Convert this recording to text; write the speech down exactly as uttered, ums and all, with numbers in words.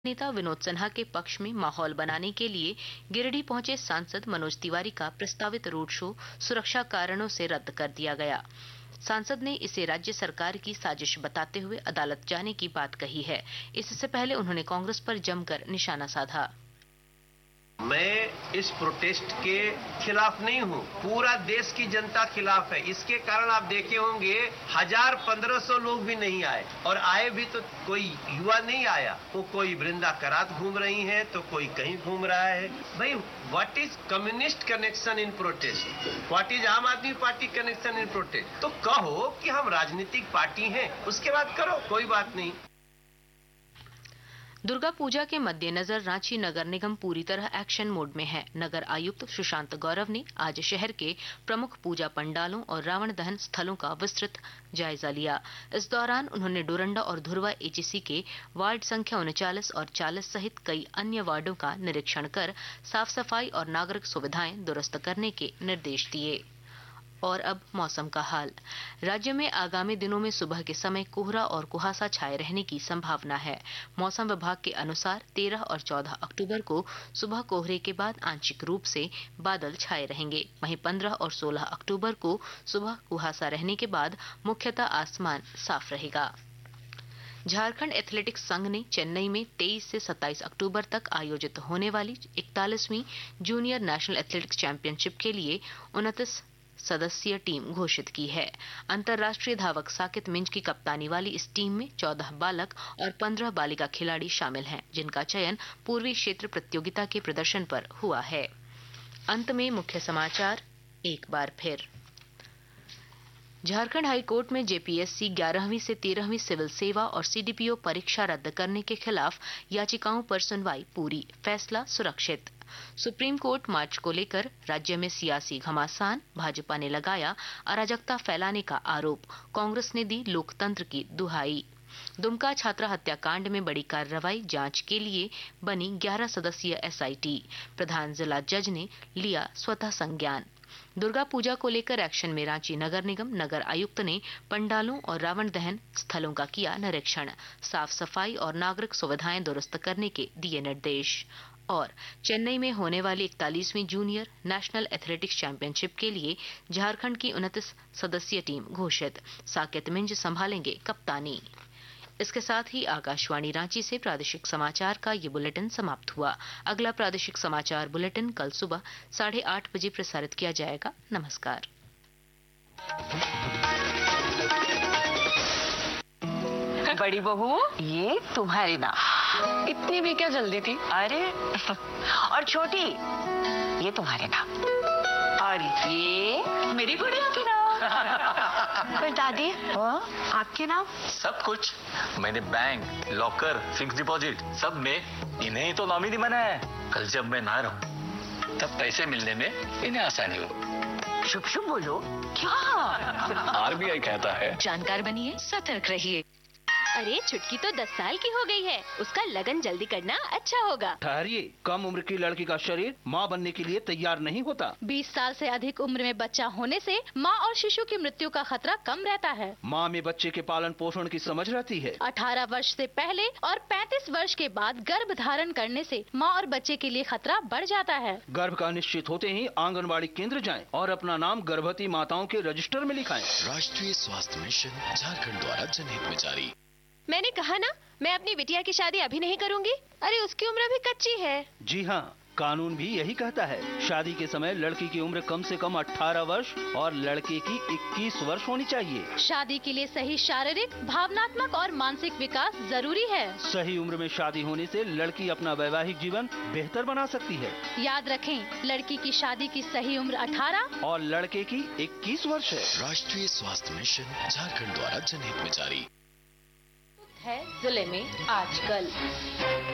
नेता विनोद सिन्हा के पक्ष में माहौल बनाने के लिए गिरिडीह पहुंचे सांसद मनोज तिवारी का प्रस्तावित रोड शो सुरक्षा कारणों से रद्द कर दिया गया। सांसद ने इसे राज्य सरकार की साजिश बताते हुए अदालत जाने की बात कही है। इससे पहले उन्होंने कांग्रेस पर जमकर निशाना साधा। मैं इस प्रोटेस्ट के खिलाफ नहीं हूँ, पूरा देश की जनता खिलाफ है। इसके कारण आप देखे होंगे हजार पंद्रह सौ लोग भी नहीं आए, और आए भी तो कोई युवा नहीं आया। वो कोई वृंदा करात घूम रही है तो कोई कहीं घूम रहा है। भाई what is communist connection in protest, what is आम आदमी पार्टी कनेक्शन इन प्रोटेस्ट। तो कहो कि हम राजनीतिक पार्टी हैं, उसके बाद करो, कोई बात नहीं। दुर्गा पूजा के मद्देनजर रांची नगर निगम पूरी तरह एक्शन मोड में है। नगर आयुक्त सुशांत गौरव ने आज शहर के प्रमुख पूजा पंडालों और रावण दहन स्थलों का विस्तृत जायजा लिया। इस दौरान उन्होंने डोरंडा और धुरवा एचईसी के वार्ड संख्या उनचालीस और चालीस सहित कई अन्य वार्डों का निरीक्षण कर साफ सफाई और नागरिक सुविधाएं दुरुस्त करने के निर्देश दिए। और अब मौसम का हाल। राज्य में आगामी दिनों में सुबह के समय कोहरा और कुहासा छाए रहने की संभावना है। मौसम विभाग के अनुसार तेरह और चौदह अक्टूबर को सुबह कोहरे के बाद आंशिक रूप से बादल छाए रहेंगे। वहीं पंद्रह और सोलह अक्टूबर को सुबह कुहासा रहने के बाद मुख्यतः आसमान साफ रहेगा। झारखंड एथलेटिक्स संघ ने चेन्नई में तेईस से सत्ताईस अक्टूबर तक आयोजित होने वाली इकतालीसवीं जूनियर नेशनल एथलेटिक्स चैंपियनशिप के लिए उनतीस सदस्यीय टीम घोषित की है। अंतर्राष्ट्रीय धावक साकेत मिंज की कप्तानी वाली इस टीम में चौदह बालक और पंद्रह बालिका खिलाड़ी शामिल हैं, जिनका चयन पूर्वी क्षेत्र प्रतियोगिता के प्रदर्शन पर हुआ है। अंत में मुख्य समाचार एक बार फिर। झारखंड हाईकोर्ट में जेपीएससी ग्यारहवीं से तेरहवीं सिविल सेवा और सीडीपीओ परीक्षा रद्द करने के खिलाफ याचिकाओं पर सुनवाई पूरी, फैसला सुरक्षित। सुप्रीम कोर्ट मार्च को लेकर राज्य में सियासी घमासान, भाजपा ने लगाया अराजकता फैलाने का आरोप, कांग्रेस ने दी लोकतंत्र की दुहाई। दुमका छात्रा हत्याकांड में बड़ी कार्रवाई, जांच के लिए बनी ग्यारह सदस्यीय एसआईटी, प्रधान जिला जज ने लिया स्वतः संज्ञान। दुर्गा पूजा को लेकर एक्शन में रांची नगर निगम, नगर आयुक्त ने पंडालों और रावण दहन स्थलों का किया निरीक्षण, साफ सफाई और नागरिक सुविधाएं दुरुस्त करने के दिए निर्देश। और चेन्नई में होने वाली इकतालीसवीं जूनियर नेशनल एथलेटिक्स चैंपियनशिप के लिए झारखंड की उनतीस सदस्यीय टीम घोषित, साकेत मिंज संभालेंगे कप्तानी। इसके साथ ही आकाशवाणी रांची से प्रादेशिक समाचार का ये बुलेटिन समाप्त हुआ। अगला प्रादेशिक समाचार बुलेटिन कल सुबह साढ़े आठ बजे प्रसारित किया जाएगा। नमस्कार। बड़ी बहू, ये तुम्हारी ना। इतनी भी क्या जल्दी थी? अरे और छोटी, ये तुम्हारे ना। और ये मेरी गुड़िया की ना। फिर दादी, आपके नाम? सब कुछ मैंने बैंक, लॉकर, फिक्स डिपॉजिट सब में इन्हें ही तो नॉमिनी बनाया है। कल जब मैं ना रहूं तब पैसे मिलने में इन्हें आसानी हो। शुभ शुभ बोलो। क्या? आरबीआई कहता है जानकार बनिए, सतर्क रहिए। अरे छुटकी तो दस साल की हो गई है, उसका लगन जल्दी करना अच्छा होगा। ठहरिए, कम उम्र की लड़की का शरीर मां बनने के लिए तैयार नहीं होता। बीस साल से अधिक उम्र में बच्चा होने से मां और शिशु की मृत्यु का खतरा कम रहता है। मां में बच्चे के पालन पोषण की समझ रहती है। अठारह वर्ष से पहले और पैंतीस वर्ष के बाद गर्भ धारण करने से मां और बच्चे के लिए खतरा बढ़ जाता है। गर्भ का निश्चित होते ही आंगनबाड़ी केंद्र जाएं और अपना नाम गर्भवती माताओं के रजिस्टर में लिखाएं। राष्ट्रीय स्वास्थ्य मिशन झारखंड द्वारा जनहित में जारी। मैंने कहा ना, मैं अपनी बिटिया की शादी अभी नहीं करूंगी। अरे उसकी उम्र अभी कच्ची है। जी हाँ, कानून भी यही कहता है। शादी के समय लड़की की उम्र कम से कम अठारह वर्ष और लड़के की इक्कीस वर्ष होनी चाहिए। शादी के लिए सही शारीरिक, भावनात्मक और मानसिक विकास जरूरी है। सही उम्र में शादी होने से लड़की अपना वैवाहिक जीवन बेहतर बना सकती है। याद रखें, लड़की की शादी की सही उम्र अठारह और लड़के की इक्कीस वर्ष है। राष्ट्रीय स्वास्थ्य मिशन झारखंड द्वारा जनहित में जारी है। जिले में आजकल